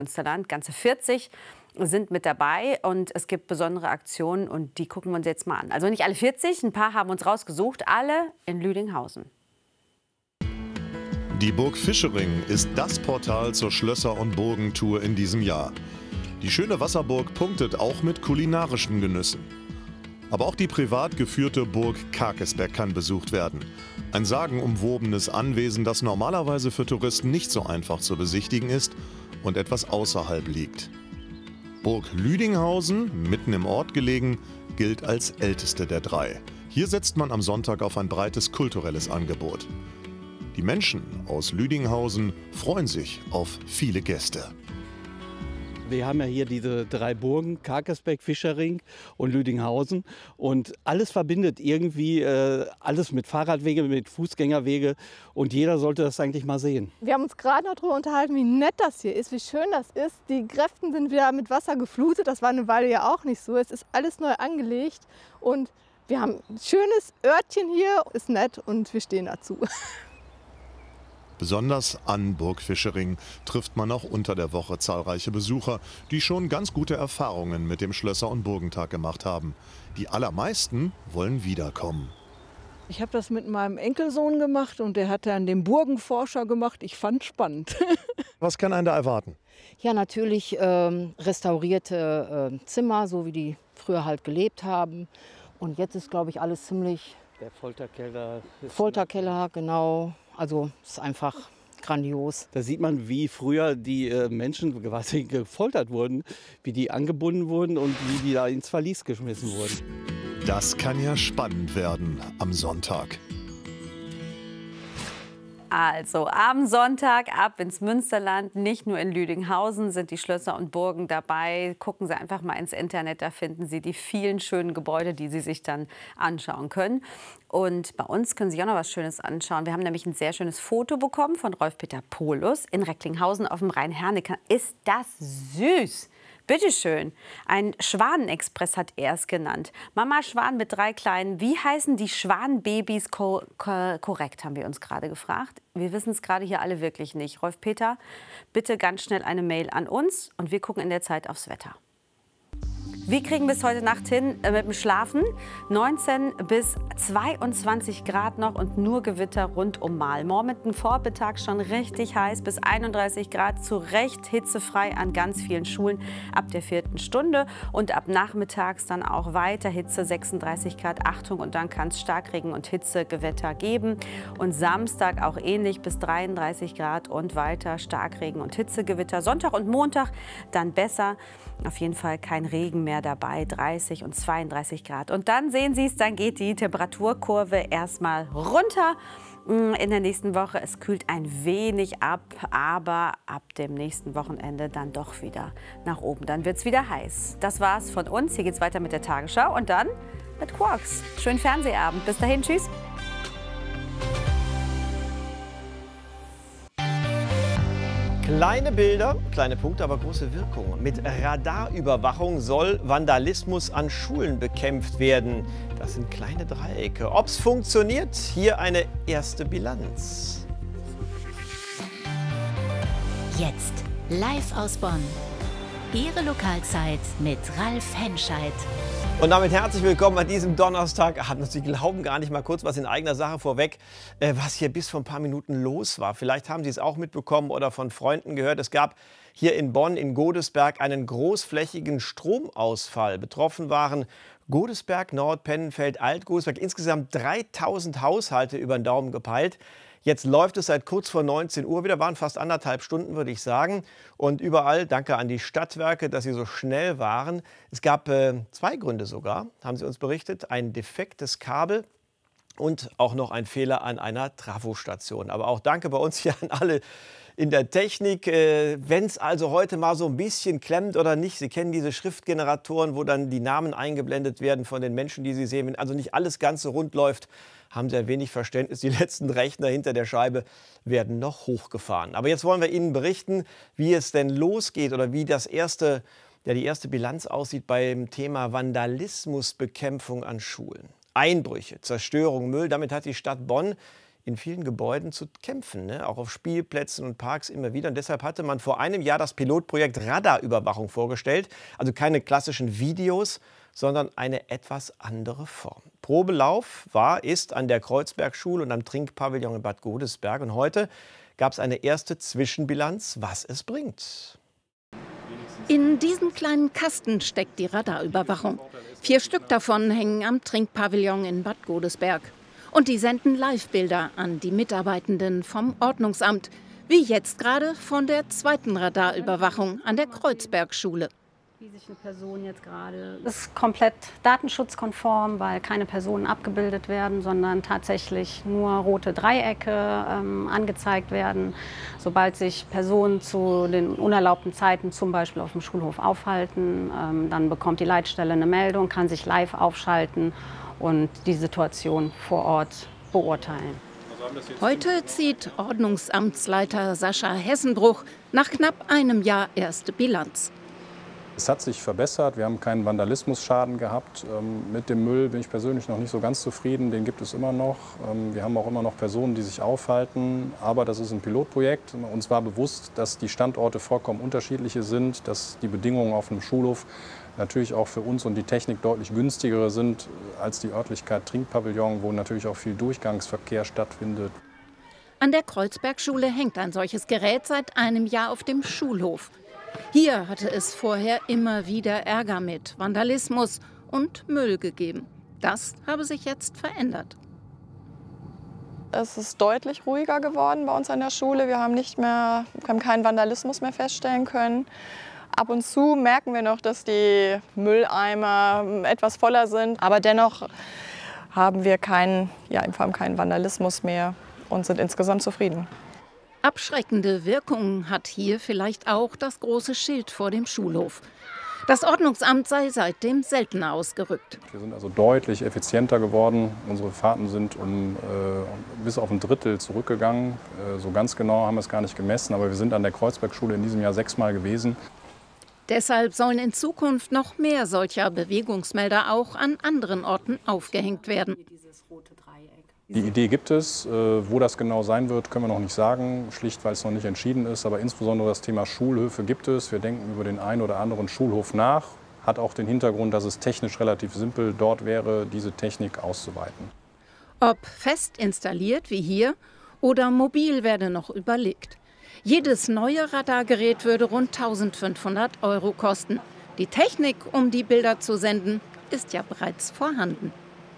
Münsterland. Ganze 40 sind mit dabei und es gibt besondere Aktionen und die gucken wir uns jetzt mal an. Also nicht alle 40, ein paar haben uns rausgesucht, alle in Lüdinghausen. Die Burg Fischering ist das Portal zur Schlösser- und Burgentour in diesem Jahr. Die schöne Wasserburg punktet auch mit kulinarischen Genüssen. Aber auch die privat geführte Burg Karkesberg kann besucht werden. Ein sagenumwobenes Anwesen, das normalerweise für Touristen nicht so einfach zu besichtigen ist und etwas außerhalb liegt. Burg Lüdinghausen, mitten im Ort gelegen, gilt als älteste der drei. Hier setzt man am Sonntag auf ein breites kulturelles Angebot. Die Menschen aus Lüdinghausen freuen sich auf viele Gäste. Wir haben ja hier diese drei Burgen, Karkesberg, Fischering und Lüdinghausen. Und alles verbindet irgendwie, alles mit Fahrradwege, mit Fußgängerwege. Und jeder sollte das eigentlich mal sehen. Wir haben uns gerade noch darüber unterhalten, wie nett das hier ist, wie schön das ist. Die Gräften sind wieder mit Wasser geflutet. Das war eine Weile ja auch nicht so. Es ist alles neu angelegt. Und wir haben ein schönes Örtchen hier, ist nett und wir stehen dazu. Besonders an Burg Fischering trifft man auch unter der Woche zahlreiche Besucher, die schon ganz gute Erfahrungen mit dem Schlösser- und Burgentag gemacht haben. Die allermeisten wollen wiederkommen. Ich habe das mit meinem Enkelsohn gemacht und der hat dann den Burgenforscher gemacht. Ich fand es spannend. Was kann einen da erwarten? Ja, natürlich restaurierte Zimmer, so wie die früher halt gelebt haben. Und jetzt ist, glaube ich, alles ziemlich... Der Folterkeller. Folterkeller, genau. Also es ist einfach grandios. Da sieht man, wie früher die Menschen quasi gefoltert wurden, wie die angebunden wurden und wie die da ins Verlies geschmissen wurden. Das kann ja spannend werden am Sonntag. Also am Sonntag ab ins Münsterland, nicht nur in Lüdinghausen sind die Schlösser und Burgen dabei. Gucken Sie einfach mal ins Internet, da finden Sie die vielen schönen Gebäude, die Sie sich dann anschauen können. Und bei uns können Sie sich auch noch was Schönes anschauen. Wir haben nämlich ein sehr schönes Foto bekommen von Rolf-Peter Polus in Recklinghausen auf dem Rhein-Herne. Ist das süß! Bitteschön. Ein Schwanenexpress hat er es genannt. Mama Schwan mit 3 Kleinen. Wie heißen die Schwanenbabys korrekt, haben wir uns gerade gefragt. Wir wissen es gerade hier alle wirklich nicht. Rolf-Peter, bitte ganz schnell eine Mail an uns und wir gucken in der Zeit aufs Wetter. Wie kriegen wir es heute Nacht hin mit dem Schlafen? 19 bis 22 Grad noch und nur Gewitter rund um Mal. Morgen Vormittag schon richtig heiß, bis 31 Grad, zu Recht hitzefrei an ganz vielen Schulen ab der 4. Stunde. Und ab nachmittags dann auch weiter Hitze, 36 Grad, Achtung. Und dann kann es Starkregen und Hitzegewitter geben. Und Samstag auch ähnlich, bis 33 Grad und weiter Starkregen und Hitzegewitter. Sonntag und Montag dann besser. Auf jeden Fall kein Regen mehr dabei, 30 und 32 Grad. Und dann sehen Sie es, dann geht die Temperaturkurve erstmal runter. In der nächsten Woche, es kühlt ein wenig ab, aber ab dem nächsten Wochenende dann doch wieder nach oben. Dann wird es wieder heiß. Das war's von uns. Hier geht's weiter mit der Tagesschau und dann mit Quarks. Schönen Fernsehabend. Bis dahin, tschüss. Kleine Bilder, kleine Punkte, aber große Wirkung. Mit Radarüberwachung soll Vandalismus an Schulen bekämpft werden. Das sind kleine Dreiecke. Ob es funktioniert? Hier eine erste Bilanz. Jetzt live aus Bonn. Ihre Lokalzeit mit Ralf Henscheid. Und damit herzlich willkommen an diesem Donnerstagabend. Sie glauben gar nicht, mal kurz was in eigener Sache vorweg, was hier bis vor ein paar Minuten los war. Vielleicht haben Sie es auch mitbekommen oder von Freunden gehört. Es gab hier in Bonn, in Godesberg, einen großflächigen Stromausfall. Betroffen waren Godesberg, Nord, Pennenfeld, Alt-Godesberg. Insgesamt 3000 Haushalte über den Daumen gepeilt. Jetzt läuft es seit kurz vor 19 Uhr wieder, waren fast 1,5 Stunden, würde ich sagen. Und überall, danke an die Stadtwerke, dass sie so schnell waren. Es gab 2 Gründe sogar, haben sie uns berichtet. Ein defektes Kabel und auch noch ein Fehler an einer Trafostation. Aber auch danke bei uns hier an alle in der Technik. Wenn es also heute mal so ein bisschen klemmt oder nicht, Sie kennen diese Schriftgeneratoren, wo dann die Namen eingeblendet werden von den Menschen, die Sie sehen. Wenn also nicht alles ganz so rund läuft, haben Sie ein wenig Verständnis. Die letzten Rechner hinter der Scheibe werden noch hochgefahren. Aber jetzt wollen wir Ihnen berichten, wie es denn losgeht oder wie die erste Bilanz aussieht beim Thema Vandalismusbekämpfung an Schulen. Einbrüche, Zerstörung, Müll, damit hat die Stadt Bonn in vielen Gebäuden zu kämpfen, ne? Auch auf Spielplätzen und Parks immer wieder. Und deshalb hatte man vor einem Jahr das Pilotprojekt Radarüberwachung vorgestellt. Also keine klassischen Videos, sondern eine etwas andere Form. Probelauf ist an der Kreuzbergschule und am Trinkpavillon in Bad Godesberg. Und heute gab es eine erste Zwischenbilanz, was es bringt. In diesem kleinen Kasten steckt die Radarüberwachung. 4 Stück davon hängen am Trinkpavillon in Bad Godesberg. Und die senden Live-Bilder an die Mitarbeitenden vom Ordnungsamt. Wie jetzt gerade von der zweiten Radarüberwachung an der Kreuzbergschule. Wie sich eine Person jetzt gerade. Das ist komplett datenschutzkonform, weil keine Personen abgebildet werden, sondern tatsächlich nur rote Dreiecke angezeigt werden. Sobald sich Personen zu den unerlaubten Zeiten zum Beispiel auf dem Schulhof aufhalten, dann bekommt die Leitstelle eine Meldung, kann sich live aufschalten und die Situation vor Ort beurteilen. Heute zieht Ordnungsamtsleiter Sascha Hessenbruch nach knapp einem Jahr erste Bilanz. Es hat sich verbessert, wir haben keinen Vandalismusschaden gehabt. Mit dem Müll bin ich persönlich noch nicht so ganz zufrieden, den gibt es immer noch. Wir haben auch immer noch Personen, die sich aufhalten, aber das ist ein Pilotprojekt. Uns war bewusst, dass die Standorte vollkommen unterschiedliche sind, dass die Bedingungen auf einem Schulhof natürlich auch für uns und die Technik deutlich günstigere sind als die Örtlichkeit Trinkpavillon, wo natürlich auch viel Durchgangsverkehr stattfindet. An der Kreuzbergschule hängt ein solches Gerät seit einem Jahr auf dem Schulhof. Hier hatte es vorher immer wieder Ärger mit Vandalismus und Müll gegeben. Das habe sich jetzt verändert. Es ist deutlich ruhiger geworden bei uns an der Schule. Wir haben keinen Vandalismus mehr feststellen können. Ab und zu merken wir noch, dass die Mülleimer etwas voller sind. Aber dennoch haben wir keinen Vandalismus mehr und sind insgesamt zufrieden. Abschreckende Wirkung hat hier vielleicht auch das große Schild vor dem Schulhof. Das Ordnungsamt sei seitdem seltener ausgerückt. Wir sind also deutlich effizienter geworden. Unsere Fahrten sind bis auf ein Drittel zurückgegangen. So ganz genau haben wir es gar nicht gemessen, aber wir sind an der Kreuzbergschule in diesem Jahr 6-mal gewesen. Deshalb sollen in Zukunft noch mehr solcher Bewegungsmelder auch an anderen Orten aufgehängt werden. Die Idee gibt es. Wo das genau sein wird, können wir noch nicht sagen, schlicht weil es noch nicht entschieden ist. Aber insbesondere das Thema Schulhöfe gibt es. Wir denken über den einen oder anderen Schulhof nach. Hat auch den Hintergrund, dass es technisch relativ simpel dort wäre, diese Technik auszuweiten. Ob fest installiert wie hier oder mobil werde noch überlegt. Jedes neue Radargerät würde rund 1.500 € kosten. Die Technik, um die Bilder zu senden, ist ja bereits vorhanden.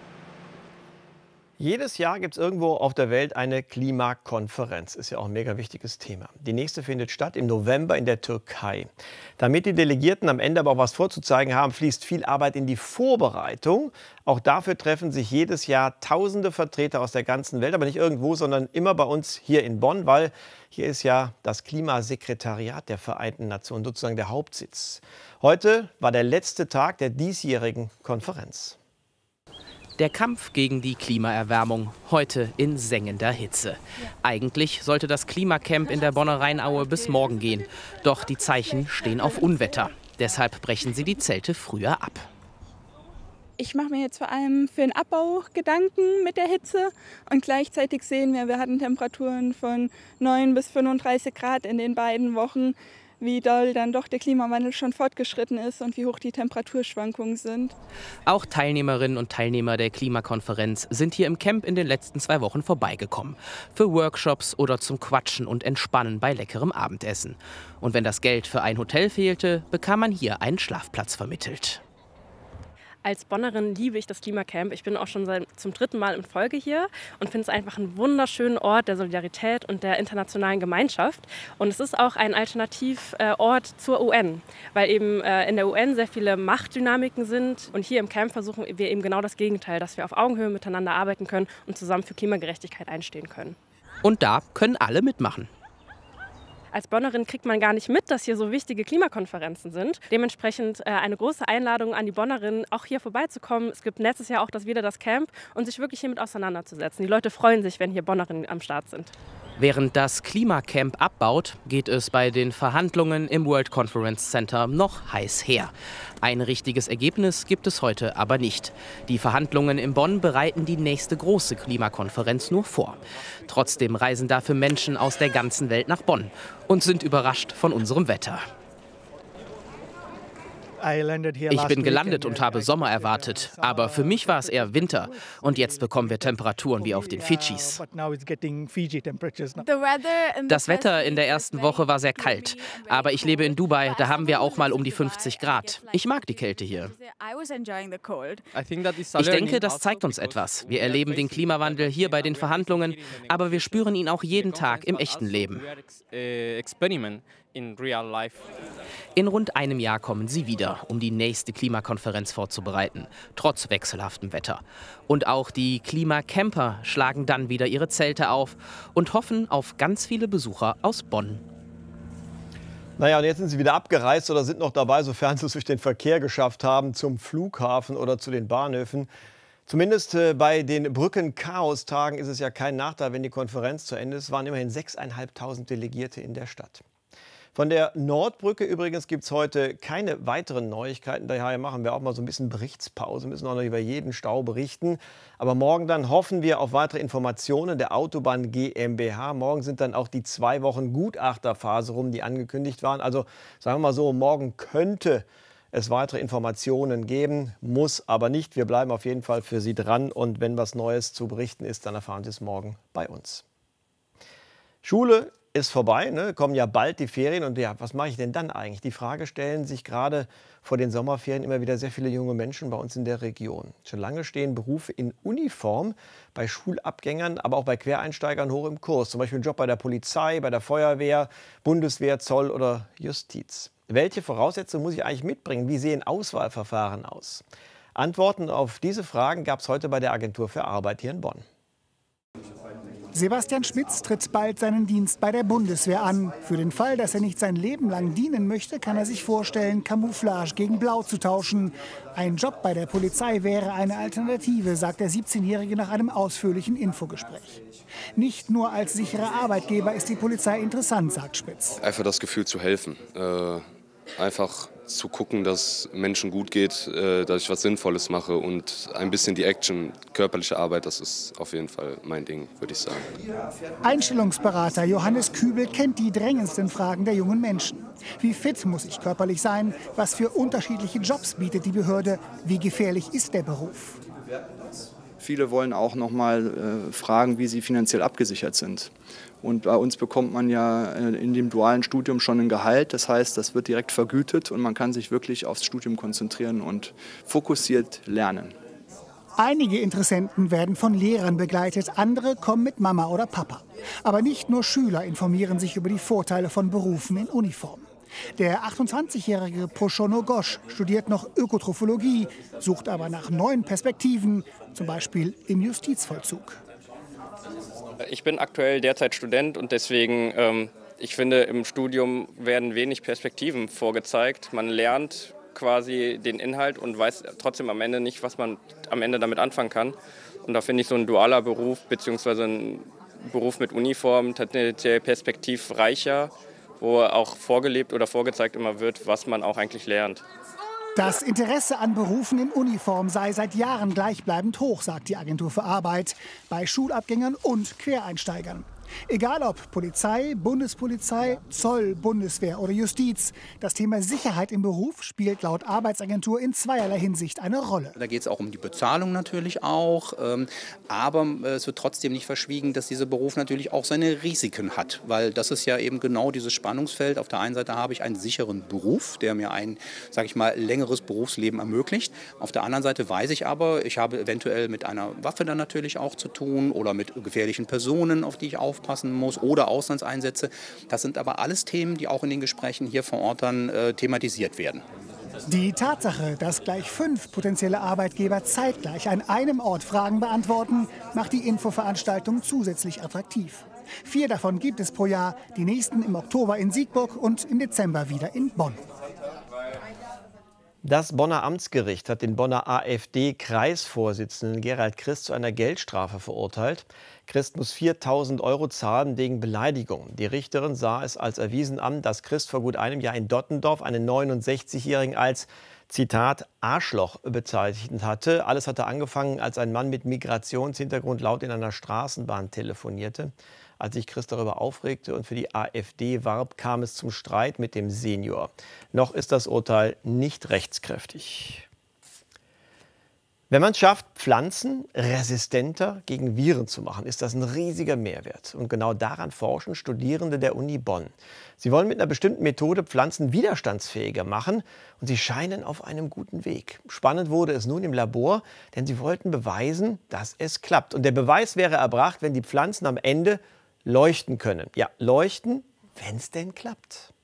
Jedes Jahr gibt es irgendwo auf der Welt eine Klimakonferenz. Ist ja auch ein mega wichtiges Thema. Die nächste findet statt im November in der Türkei. Damit die Delegierten am Ende aber auch was vorzuzeigen haben, fließt viel Arbeit in die Vorbereitung. Auch dafür treffen sich jedes Jahr tausende Vertreter aus der ganzen Welt, aber nicht irgendwo, sondern immer bei uns hier in Bonn, weil hier ist ja das Klimasekretariat der Vereinten Nationen, sozusagen der Hauptsitz. Heute war der letzte Tag der diesjährigen Konferenz. Der Kampf gegen die Klimaerwärmung, heute in sengender Hitze. Eigentlich sollte das Klimacamp in der Bonner Rheinaue bis morgen gehen. Doch die Zeichen stehen auf Unwetter. Deshalb brechen sie die Zelte früher ab. Ich mache mir jetzt vor allem für den Abbau Gedanken mit der Hitze. Und gleichzeitig sehen wir hatten Temperaturen von 9 bis 35 Grad in den beiden Wochen. Wie doll dann doch der Klimawandel schon fortgeschritten ist und wie hoch die Temperaturschwankungen sind. Auch Teilnehmerinnen und Teilnehmer der Klimakonferenz sind hier im Camp in den letzten 2 Wochen vorbeigekommen. Für Workshops oder zum Quatschen und Entspannen bei leckerem Abendessen. Und wenn das Geld für ein Hotel fehlte, bekam man hier einen Schlafplatz vermittelt. Als Bonnerin liebe ich das Klimacamp. Ich bin auch schon zum 3. Mal in Folge hier und finde es einfach einen wunderschönen Ort der Solidarität und der internationalen Gemeinschaft. Und es ist auch ein Alternativort zur UN, weil eben in der UN sehr viele Machtdynamiken sind. Und hier im Camp versuchen wir eben genau das Gegenteil, dass wir auf Augenhöhe miteinander arbeiten können und zusammen für Klimagerechtigkeit einstehen können. Und da können alle mitmachen. Als Bonnerin kriegt man gar nicht mit, dass hier so wichtige Klimakonferenzen sind. Dementsprechend eine große Einladung an die Bonnerinnen, auch hier vorbeizukommen. Es gibt nächstes Jahr auch wieder das Camp und sich wirklich hiermit auseinanderzusetzen. Die Leute freuen sich, wenn hier Bonnerinnen am Start sind. Während das Klimacamp abbaut, geht es bei den Verhandlungen im World Conference Center noch heiß her. Ein richtiges Ergebnis gibt es heute aber nicht. Die Verhandlungen in Bonn bereiten die nächste große Klimakonferenz nur vor. Trotzdem reisen dafür Menschen aus der ganzen Welt nach Bonn und sind überrascht von unserem Wetter. Ich bin gelandet und habe Sommer erwartet, aber für mich war es eher Winter. Und jetzt bekommen wir Temperaturen wie auf den Fidschis. Das Wetter in der ersten Woche war sehr kalt, aber ich lebe in Dubai, da haben wir auch mal um die 50 Grad. Ich mag die Kälte hier. Ich denke, das zeigt uns etwas. Wir erleben den Klimawandel hier bei den Verhandlungen, aber wir spüren ihn auch jeden Tag im echten Leben. In rund einem Jahr kommen sie wieder, um die nächste Klimakonferenz vorzubereiten, trotz wechselhaftem Wetter. Und auch die Klimacamper schlagen dann wieder ihre Zelte auf und hoffen auf ganz viele Besucher aus Bonn. Naja, und jetzt sind sie wieder abgereist oder sind noch dabei, sofern sie es durch den Verkehr geschafft haben, zum Flughafen oder zu den Bahnhöfen. Zumindest bei den Brücken-Chaos-Tagen ist es ja kein Nachteil, wenn die Konferenz zu Ende ist. Es waren immerhin 6.500 Delegierte in der Stadt. Von der Nordbrücke übrigens gibt es heute keine weiteren Neuigkeiten. Daher machen wir auch mal so ein bisschen Berichtspause, müssen auch noch über jeden Stau berichten. Aber morgen dann hoffen wir auf weitere Informationen der Autobahn GmbH. Morgen sind dann auch die 2 Wochen Gutachterphase rum, die angekündigt waren. Also sagen wir mal so, morgen könnte es weitere Informationen geben, muss aber nicht. Wir bleiben auf jeden Fall für Sie dran. Und wenn was Neues zu berichten ist, dann erfahren Sie es morgen bei uns. Schule ist vorbei, ne? Kommen ja bald die Ferien und ja, was mache ich denn dann eigentlich? Die Frage stellen sich gerade vor den Sommerferien immer wieder sehr viele junge Menschen bei uns in der Region. Schon lange stehen Berufe in Uniform bei Schulabgängern, aber auch bei Quereinsteigern hoch im Kurs. Zum Beispiel ein Job bei der Polizei, bei der Feuerwehr, Bundeswehr, Zoll oder Justiz. Welche Voraussetzungen muss ich eigentlich mitbringen? Wie sehen Auswahlverfahren aus? Antworten auf diese Fragen gab es heute bei der Agentur für Arbeit hier in Bonn. Sebastian Schmitz tritt bald seinen Dienst bei der Bundeswehr an. Für den Fall, dass er nicht sein Leben lang dienen möchte, kann er sich vorstellen, Camouflage gegen Blau zu tauschen. Ein Job bei der Polizei wäre eine Alternative, sagt der 17-Jährige nach einem ausführlichen Infogespräch. Nicht nur als sicherer Arbeitgeber ist die Polizei interessant, sagt Spitz. Einfach das Gefühl zu helfen, einfach zu gucken, dass Menschen gut geht, dass ich was Sinnvolles mache und ein bisschen die Action, körperliche Arbeit, das ist auf jeden Fall mein Ding, würde ich sagen. Einstellungsberater Johannes Kübel kennt die drängendsten Fragen der jungen Menschen. Wie fit muss ich körperlich sein? Was für unterschiedliche Jobs bietet die Behörde? Wie gefährlich ist der Beruf? Viele wollen auch noch mal fragen, wie sie finanziell abgesichert sind. Und bei uns bekommt man ja in dem dualen Studium schon ein Gehalt. Das heißt, das wird direkt vergütet und man kann sich wirklich aufs Studium konzentrieren und fokussiert lernen. Einige Interessenten werden von Lehrern begleitet, andere kommen mit Mama oder Papa. Aber nicht nur Schüler informieren sich über die Vorteile von Berufen in Uniform. Der 28-jährige Proshono Ghosh studiert noch Ökotrophologie, sucht aber nach neuen Perspektiven, zum Beispiel im Justizvollzug. Ich bin aktuell derzeit Student und deswegen, ich finde, im Studium werden wenig Perspektiven vorgezeigt. Man lernt quasi den Inhalt und weiß trotzdem am Ende nicht, was man am Ende damit anfangen kann. Und da finde ich so ein dualer Beruf bzw. ein Beruf mit Uniform tendenziell perspektivreicher, wo auch vorgelebt oder vorgezeigt immer wird, was man auch eigentlich lernt. Das Interesse an Berufen in Uniform sei seit Jahren gleichbleibend hoch, sagt die Agentur für Arbeit, bei Schulabgängern und Quereinsteigern. Egal ob Polizei, Bundespolizei, Zoll, Bundeswehr oder Justiz, das Thema Sicherheit im Beruf spielt laut Arbeitsagentur in zweierlei Hinsicht eine Rolle. Da geht es auch um die Bezahlung natürlich auch, aber es wird trotzdem nicht verschwiegen, dass dieser Beruf natürlich auch seine Risiken hat, weil das ist ja eben genau dieses Spannungsfeld. Auf der einen Seite habe ich einen sicheren Beruf, der mir ein, sage ich mal, längeres Berufsleben ermöglicht. Auf der anderen Seite weiß ich aber, ich habe eventuell mit einer Waffe dann natürlich auch zu tun oder mit gefährlichen Personen, auf die ich aufpassen muss oder Auslandseinsätze. Das sind aber alles Themen, die auch in den Gesprächen hier vor Ort dann thematisiert werden. Die Tatsache, dass gleich 5 potenzielle Arbeitgeber zeitgleich an einem Ort Fragen beantworten, macht die Infoveranstaltung zusätzlich attraktiv. 4 davon gibt es pro Jahr, die nächsten im Oktober in Siegburg und im Dezember wieder in Bonn. Das Bonner Amtsgericht hat den Bonner AfD-Kreisvorsitzenden Gerald Christ zu einer Geldstrafe verurteilt. Christ muss 4.000 € zahlen wegen Beleidigung. Die Richterin sah es als erwiesen an, dass Christ vor gut einem Jahr in Dottendorf einen 69-Jährigen als, Zitat, Arschloch bezeichnet hatte. Alles hatte angefangen, als ein Mann mit Migrationshintergrund laut in einer Straßenbahn telefonierte. Als sich Christ darüber aufregte und für die AfD warb, kam es zum Streit mit dem Senior. Noch ist das Urteil nicht rechtskräftig. Wenn man es schafft, Pflanzen resistenter gegen Viren zu machen, ist das ein riesiger Mehrwert. Und genau daran forschen Studierende der Uni Bonn. Sie wollen mit einer bestimmten Methode Pflanzen widerstandsfähiger machen und sie scheinen auf einem guten Weg. Spannend wurde es nun im Labor, denn sie wollten beweisen, dass es klappt. Und der Beweis wäre erbracht, wenn die Pflanzen am Ende leuchten können. Ja, leuchten, wenn es denn klappt.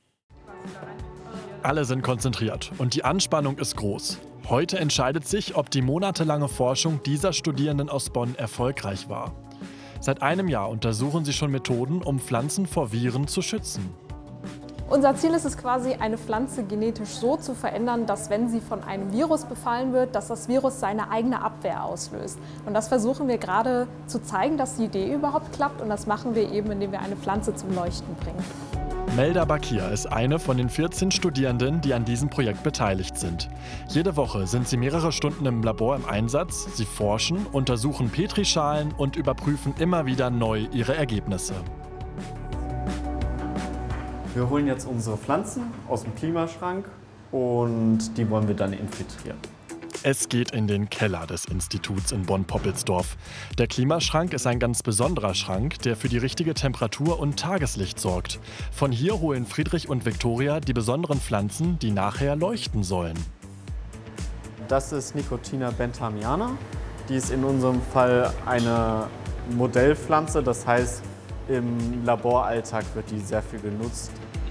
Alle sind konzentriert und die Anspannung ist groß. Heute entscheidet sich, ob die monatelange Forschung dieser Studierenden aus Bonn erfolgreich war. Seit einem Jahr untersuchen sie schon Methoden, um Pflanzen vor Viren zu schützen. Unser Ziel ist es quasi, eine Pflanze genetisch so zu verändern, dass wenn sie von einem Virus befallen wird, dass das Virus seine eigene Abwehr auslöst. Und das versuchen wir gerade zu zeigen, dass die Idee überhaupt klappt. Und das machen wir eben, indem wir eine Pflanze zum Leuchten bringen. Melda Bakir ist eine von den 14 Studierenden, die an diesem Projekt beteiligt sind. Jede Woche sind sie mehrere Stunden im Labor im Einsatz. Sie forschen, untersuchen Petrischalen und überprüfen immer wieder neu ihre Ergebnisse. Wir holen jetzt unsere Pflanzen aus dem Klimaschrank und die wollen wir dann infiltrieren. Es geht in den Keller des Instituts in Bonn-Poppelsdorf. Der Klimaschrank ist ein ganz besonderer Schrank, der für die richtige Temperatur und Tageslicht sorgt. Von hier holen Friedrich und Viktoria die besonderen Pflanzen, die nachher leuchten sollen. Das ist Nicotina benthamiana. Die ist in unserem Fall eine Modellpflanze, das heißt, im Laboralltag wird die sehr viel genutzt.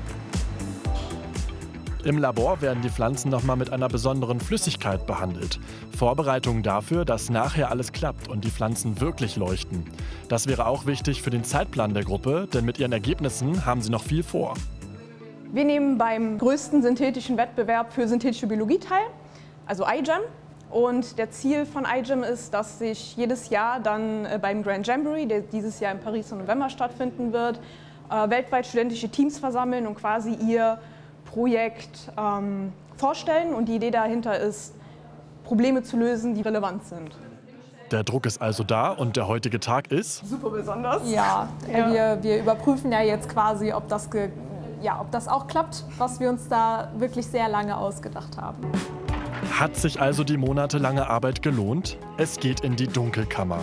Im Labor werden die Pflanzen nochmal mit einer besonderen Flüssigkeit behandelt. Vorbereitungen dafür, dass nachher alles klappt und die Pflanzen wirklich leuchten. Das wäre auch wichtig für den Zeitplan der Gruppe, denn mit ihren Ergebnissen haben sie noch viel vor. Wir nehmen beim größten synthetischen Wettbewerb für synthetische Biologie teil, also iGEM. Und der Ziel von iGEM ist, dass sich jedes Jahr dann beim Grand Jamboree, der dieses Jahr in Paris im November stattfinden wird, weltweit studentische Teams versammeln und quasi ihr Projekt vorstellen. Und die Idee dahinter ist, Probleme zu lösen, die relevant sind. Der Druck ist also da und der heutige Tag ist? Super besonders. Ja, wir überprüfen ja jetzt quasi, ob das auch klappt, was wir uns da wirklich sehr lange ausgedacht haben. Hat sich also die monatelange Arbeit gelohnt? Es geht in die Dunkelkammer.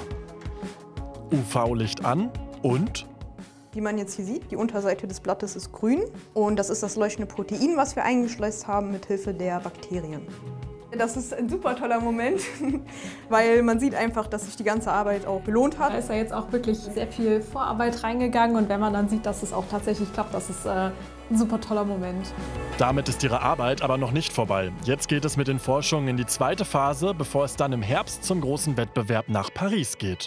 UV-Licht an und? Wie man jetzt hier sieht, die Unterseite des Blattes ist grün und das ist das leuchtende Protein, was wir eingeschleust haben mit Hilfe der Bakterien. Das ist ein super toller Moment, weil man sieht einfach, dass sich die ganze Arbeit auch gelohnt hat. Da ist ja jetzt auch wirklich sehr viel Vorarbeit reingegangen und wenn man dann sieht, dass es auch tatsächlich klappt, das ist ein super toller Moment. Damit ist ihre Arbeit aber noch nicht vorbei. Jetzt geht es mit den Forschungen in die zweite Phase, bevor es dann im Herbst zum großen Wettbewerb nach Paris geht.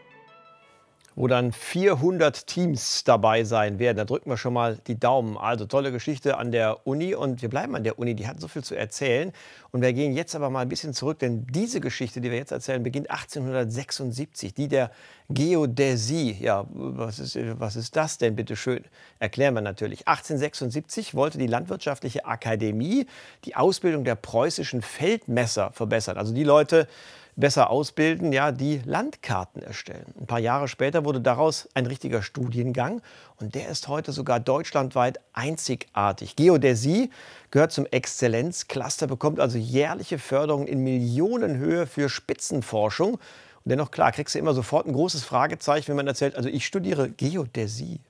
Wo dann 400 Teams dabei sein werden. Da drücken wir schon mal die Daumen. Also tolle Geschichte an der Uni und wir bleiben an der Uni, die hat so viel zu erzählen. Und wir gehen jetzt aber mal ein bisschen zurück, denn diese Geschichte, die wir jetzt erzählen, beginnt 1876, die der Geodäsie. Ja, was ist das denn, bitte schön? Erklären wir natürlich. 1876 wollte die Landwirtschaftliche Akademie die Ausbildung der preußischen Feldmesser verbessern. Also die Leute besser ausbilden, ja, die Landkarten erstellen. Ein paar Jahre später wurde daraus ein richtiger Studiengang und der ist heute sogar deutschlandweit einzigartig. Geodäsie gehört zum Exzellenzcluster, bekommt also jährliche Förderung in Millionenhöhe für Spitzenforschung. Und dennoch, klar, kriegst du immer sofort ein großes Fragezeichen, wenn man erzählt, also ich studiere Geodäsie.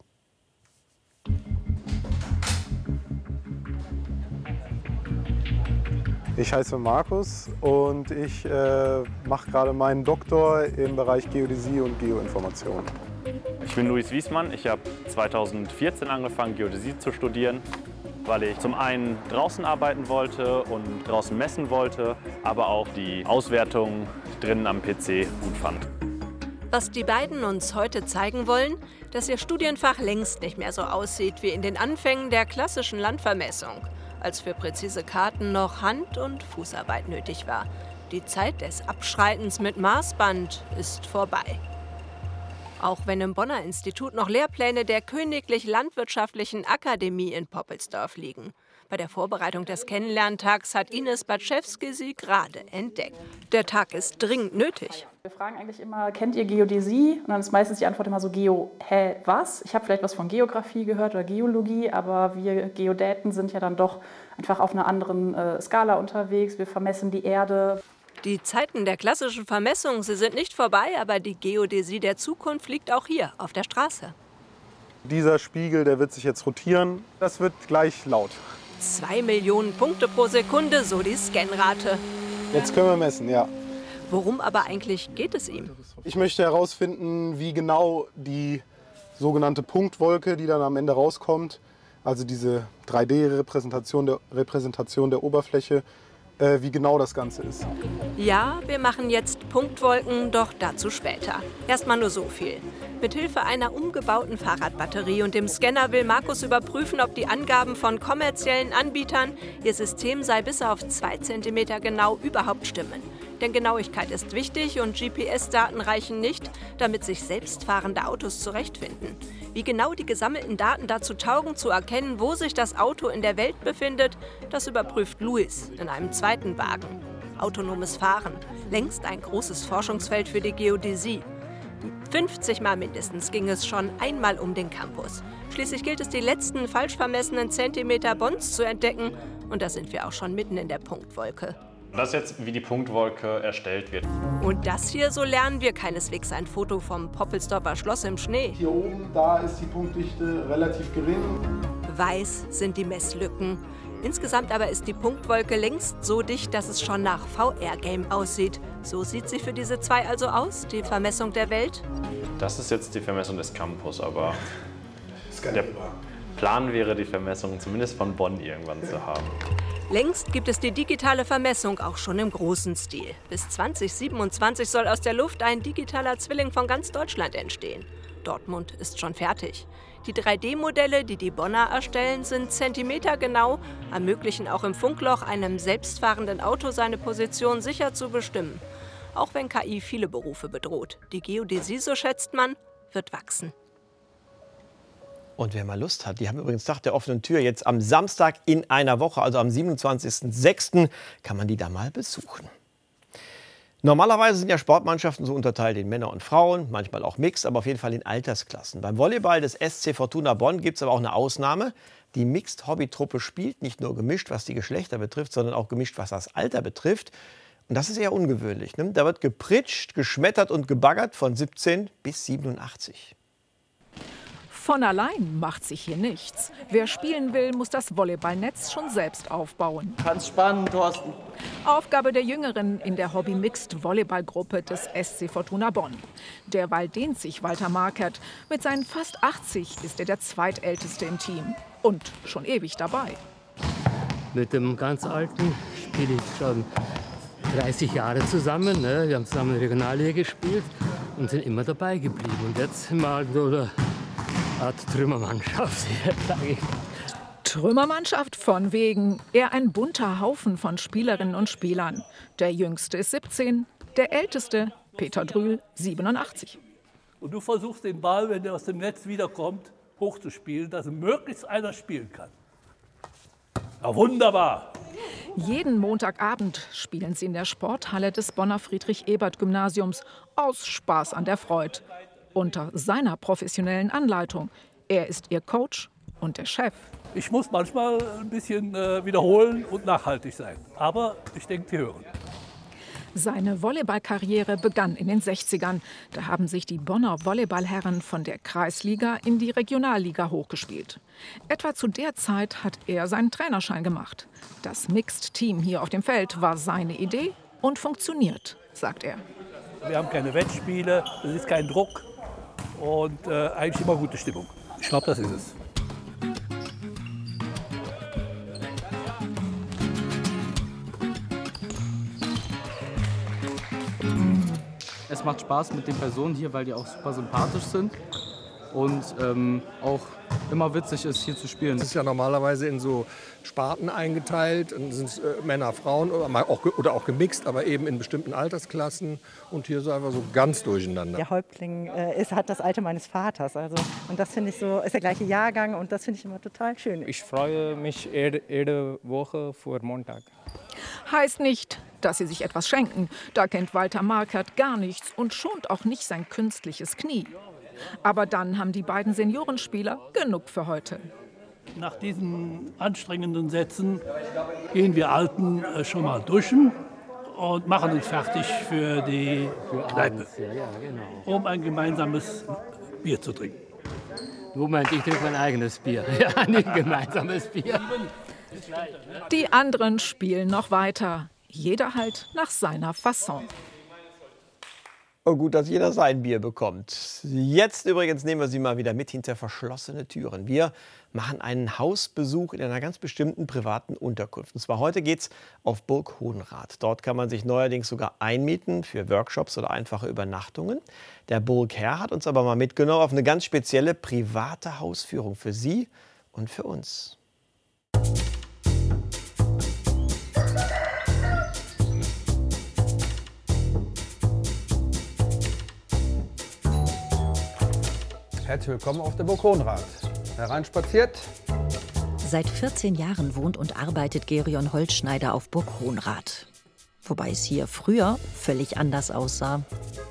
Ich heiße Markus und ich mache gerade meinen Doktor im Bereich Geodäsie und Geoinformation. Ich bin Luis Wiesmann. Ich habe 2014 angefangen, Geodäsie zu studieren, weil ich zum einen draußen arbeiten wollte und draußen messen wollte, aber auch die Auswertung drinnen am PC gut fand. Was die beiden uns heute zeigen wollen, dass ihr Studienfach längst nicht mehr so aussieht wie in den Anfängen der klassischen Landvermessung. als für präzise Karten noch Hand- und Fußarbeit nötig war. Die Zeit des Abschreitens mit Maßband ist vorbei. Auch wenn im Bonner Institut noch Lehrpläne der Königlich Landwirtschaftlichen Akademie in Poppelsdorf liegen. Bei der Vorbereitung des Kennenlerntags hat Ines Batschewski sie gerade entdeckt. Der Tag ist dringend nötig. Wir fragen eigentlich immer, kennt ihr Geodäsie? Und dann ist meistens die Antwort immer so, was? Ich habe vielleicht was von Geografie gehört oder Geologie, aber wir Geodäten sind ja dann doch einfach auf einer anderen Skala unterwegs. Wir vermessen die Erde. Die Zeiten der klassischen Vermessung, sie sind nicht vorbei, aber die Geodäsie der Zukunft liegt auch hier auf der Straße. Dieser Spiegel, der wird sich jetzt rotieren. Das wird gleich laut. 2 Millionen Punkte pro Sekunde, so die Scannrate. Jetzt können wir messen, ja. Worum aber eigentlich geht es ihm? Ich möchte herausfinden, wie genau die sogenannte Punktwolke, die dann am Ende rauskommt, also diese 3D-Repräsentation der Oberfläche, wie genau das Ganze ist. Ja, wir machen jetzt Punktwolken, doch dazu später. Erstmal nur so viel. Mithilfe einer umgebauten Fahrradbatterie und dem Scanner will Markus überprüfen, ob die Angaben von kommerziellen Anbietern, ihr System sei bis auf 2 cm genau, überhaupt stimmen. Denn Genauigkeit ist wichtig und GPS-Daten reichen nicht, damit sich selbstfahrende Autos zurechtfinden. Wie genau die gesammelten Daten dazu taugen, zu erkennen, wo sich das Auto in der Welt befindet, das überprüft Luis in einem zweiten Wagen. Autonomes Fahren, längst ein großes Forschungsfeld für die Geodäsie. 50 Mal mindestens ging es schon einmal um den Campus. Schließlich gilt es, die letzten falsch vermessenen Zentimeter Bonds zu entdecken. Und da sind wir auch schon mitten in der Punktwolke. Das ist jetzt, wie die Punktwolke erstellt wird. Und das hier, so lernen wir, keineswegs ein Foto vom Poppelsdorfer Schloss im Schnee. Hier oben, da ist die Punktdichte relativ gering. Weiß sind die Messlücken. Insgesamt aber ist die Punktwolke längst so dicht, dass es schon nach VR-Game aussieht. So sieht sie für diese 2 also aus, die Vermessung der Welt? Das ist jetzt die Vermessung des Campus, aber der Plan wäre, die Vermessung zumindest von Bonn irgendwann zu haben. Längst gibt es die digitale Vermessung auch schon im großen Stil. Bis 2027 soll aus der Luft ein digitaler Zwilling von ganz Deutschland entstehen. Dortmund ist schon fertig. Die 3D-Modelle, die die Bonner erstellen, sind zentimetergenau, ermöglichen auch im Funkloch einem selbstfahrenden Auto seine Position sicher zu bestimmen. Auch wenn KI viele Berufe bedroht. Die Geodäsie, so schätzt man, wird wachsen. Und wer mal Lust hat, die haben übrigens Tag der offenen Tür jetzt am Samstag in einer Woche, also am 27.06. kann man die da mal besuchen. Normalerweise sind ja Sportmannschaften so unterteilt in Männer und Frauen, manchmal auch mixed, aber auf jeden Fall in Altersklassen. Beim Volleyball des SC Fortuna Bonn gibt es aber auch eine Ausnahme. Die Mixed-Hobby-Truppe spielt nicht nur gemischt, was die Geschlechter betrifft, sondern auch gemischt, was das Alter betrifft. Und das ist eher ungewöhnlich. Ne? Da wird gepritscht, geschmettert und gebaggert von 17 bis 87. Von allein macht sich hier nichts. Wer spielen will, muss das Volleyballnetz schon selbst aufbauen. Ganz spannend, Thorsten. Aufgabe der Jüngeren in der Hobby-Mixed-Volleyball-Gruppe des SC Fortuna Bonn. Derweil dehnt sich Walter Markert. Mit seinen fast 80 ist er der zweitälteste im Team. Und schon ewig dabei. Mit dem ganz Alten spiele ich schon 30 Jahre zusammen. Ne? Wir haben zusammen in der Regionalliga gespielt und sind immer dabei geblieben. Und jetzt mal so eine Art Trümmermannschaft, sage ich. Trümmermannschaft von wegen. Eher ein bunter Haufen von Spielerinnen und Spielern. Der Jüngste ist 17, der Älteste, Peter Drühl, 87. Und du versuchst den Ball, wenn der aus dem Netz wiederkommt, hochzuspielen, dass möglichst einer spielen kann. Na wunderbar! Jeden Montagabend spielen sie in der Sporthalle des Bonner Friedrich-Ebert-Gymnasiums aus Spaß an der Freude. Unter seiner professionellen Anleitung. Er ist ihr Coach und der Chef. Ich muss manchmal ein bisschen wiederholen und nachhaltig sein. Aber ich denke, die hören. Seine Volleyballkarriere begann in den 60ern. Da haben sich die Bonner Volleyballherren von der Kreisliga in die Regionalliga hochgespielt. Etwa zu der Zeit hat er seinen Trainerschein gemacht. Das Mixed-Team hier auf dem Feld war seine Idee und funktioniert, sagt er. Wir haben keine Wettspiele, es ist kein Druck und eigentlich immer gute Stimmung. Ich glaube, das ist es. Es macht Spaß mit den Personen hier, weil die auch super sympathisch sind und auch immer witzig ist, hier zu spielen. Es ist ja normalerweise in so Sparten eingeteilt, sind Männer, Frauen oder auch gemixt, aber eben in bestimmten Altersklassen. Und hier ist einfach so ganz durcheinander. Der Häuptling hat das Alter meines Vaters. Also, und das finde ich so, ist der gleiche Jahrgang und das finde ich immer total schön. Ich freue mich jede Woche vor Montag. Heißt nicht, dass sie sich etwas schenken. Da kennt Walter Markert gar nichts und schont auch nicht sein künstliches Knie. Aber dann haben die beiden Seniorenspieler genug für heute. Nach diesen anstrengenden Sätzen gehen wir Alten schon mal duschen und machen uns fertig für die Kneipe, um ein gemeinsames Bier zu trinken. Moment, ich trinke mein eigenes Bier, ja, nicht ein gemeinsames Bier. Die anderen spielen noch weiter, jeder halt nach seiner Fasson. Oh, gut, dass jeder sein Bier bekommt. Jetzt übrigens nehmen wir Sie mal wieder mit hinter verschlossene Türen. Wir machen einen Hausbesuch in einer ganz bestimmten privaten Unterkunft. Und zwar heute geht's auf Burg Hohenrath. Dort kann man sich neuerdings sogar einmieten für Workshops oder einfache Übernachtungen. Der Burgherr hat uns aber mal mitgenommen auf eine ganz spezielle private Hausführung für Sie und für uns. Herzlich willkommen auf der Burg Hohenrath. Hereinspaziert. Seit 14 Jahren wohnt und arbeitet Gerion Holzschneider auf Burg Hohenrath. Wobei es hier früher völlig anders aussah.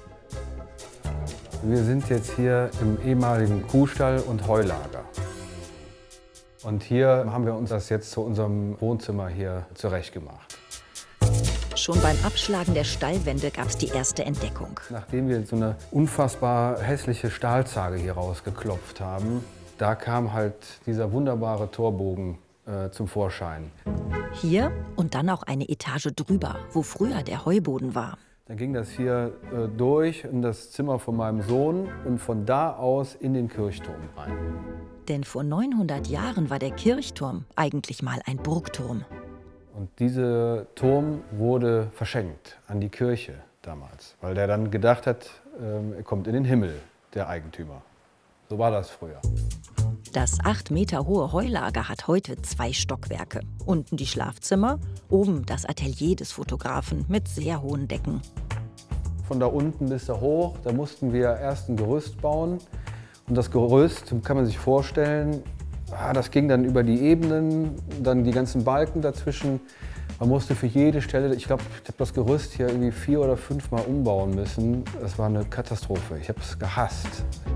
Wir sind jetzt hier im ehemaligen Kuhstall und Heulager. Und hier haben wir uns das jetzt zu unserem Wohnzimmer hier zurechtgemacht. Schon beim Abschlagen der Stallwände gab es die erste Entdeckung. Nachdem wir so eine unfassbar hässliche Stahlzage hier rausgeklopft haben, da kam halt dieser wunderbare Torbogen zum Vorschein. Hier und dann auch eine Etage drüber, wo früher der Heuboden war. Dann ging das hier durch in das Zimmer von meinem Sohn und von da aus in den Kirchturm rein. Denn vor 900 Jahren war der Kirchturm eigentlich mal ein Burgturm. Und dieser Turm wurde verschenkt an die Kirche damals, weil der dann gedacht hat, er kommt in den Himmel, der Eigentümer. So war das früher. Das 8 Meter hohe Heulager hat heute 2 Stockwerke. Unten die Schlafzimmer, oben das Atelier des Fotografen mit sehr hohen Decken. Von da unten bis da hoch, da mussten wir erst ein Gerüst bauen. Und das Gerüst, kann man sich vorstellen, das ging dann über die Ebenen, dann die ganzen Balken dazwischen. Man musste für jede Stelle, ich glaube, ich habe das Gerüst hier irgendwie 4 oder 5 Mal umbauen müssen. Das war eine Katastrophe. Ich habe es gehasst.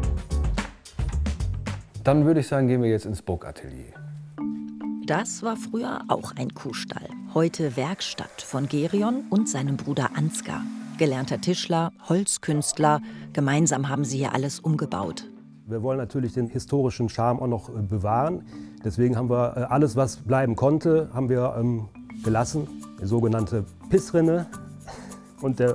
Dann würde ich sagen, gehen wir jetzt ins Burgatelier. Das war früher auch ein Kuhstall. Heute Werkstatt von Gerion und seinem Bruder Ansgar. Gelernter Tischler, Holzkünstler. Gemeinsam haben sie hier alles umgebaut. Wir wollen natürlich den historischen Charme auch noch bewahren. Deswegen haben wir alles, was bleiben konnte, haben wir gelassen. Die sogenannte Pissrinne und der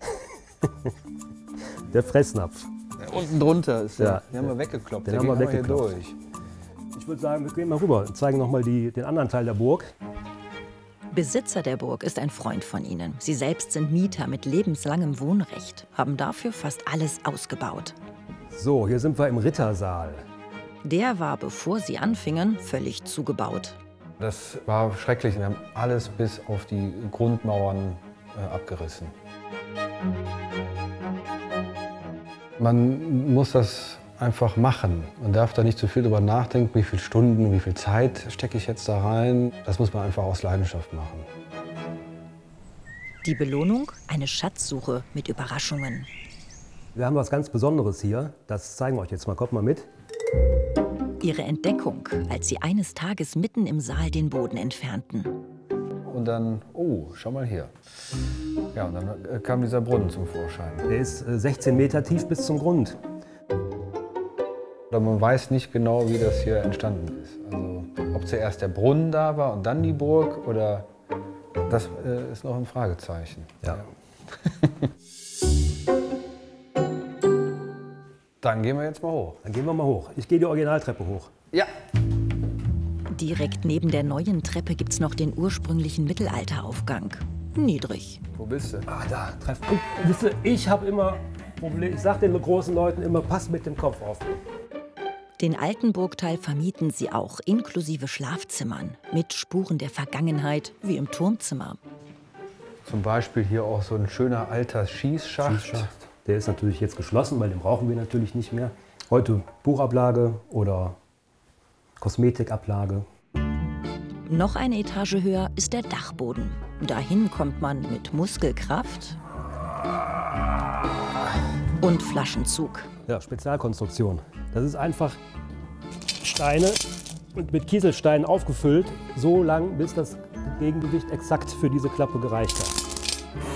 Fressnapf. Unten drunter ist der. Den haben wir weggekloppt. Den haben wir weggekloppt. Durch. Ich würde sagen, wir gehen mal rüber und zeigen noch mal den anderen Teil der Burg. Besitzer der Burg ist ein Freund von ihnen. Sie selbst sind Mieter mit lebenslangem Wohnrecht, haben dafür fast alles ausgebaut. So, hier sind wir im Rittersaal. Der war, bevor sie anfingen, völlig zugebaut. Das war schrecklich. Wir haben alles bis auf die Grundmauern abgerissen. Man muss das einfach machen. Man darf da nicht zu viel drüber nachdenken, wie viele Stunden, wie viel Zeit stecke ich jetzt da rein. Das muss man einfach aus Leidenschaft machen. Die Belohnung? Eine Schatzsuche mit Überraschungen. Wir haben was ganz Besonderes hier. Das zeigen wir euch jetzt mal. Kommt mal mit. Ihre Entdeckung, als sie eines Tages mitten im Saal den Boden entfernten. Und dann, oh, schau mal hier. Ja, und dann kam dieser Brunnen zum Vorschein. Der ist 16 Meter tief bis zum Grund. Man weiß nicht genau, wie das hier entstanden ist. Also, ob zuerst der Brunnen da war und dann die Burg, oder das ist noch ein Fragezeichen. Ja. Dann gehen wir jetzt mal hoch. Dann gehen wir mal hoch. Ich gehe die Originaltreppe hoch. Ja. Direkt neben der neuen Treppe gibt's noch den ursprünglichen Mittelalteraufgang. Niedrig. Wo bist du? Ah, da. Wisst ihr, ich habe immer Probleme. Ich sage den großen Leuten immer, pass mit dem Kopf auf. Den alten Burgteil vermieten sie auch, inklusive Schlafzimmern, mit Spuren der Vergangenheit, wie im Turmzimmer. Zum Beispiel hier auch so ein schöner alter Schießschacht. Der ist natürlich jetzt geschlossen, weil den brauchen wir natürlich nicht mehr. Heute Buchablage oder Kosmetikablage. Noch eine Etage höher ist der Dachboden. Dahin kommt man mit Muskelkraft und Flaschenzug. Ja, Spezialkonstruktion. Das ist einfach Steine und mit Kieselsteinen aufgefüllt, so lang, bis das Gegengewicht exakt für diese Klappe gereicht hat.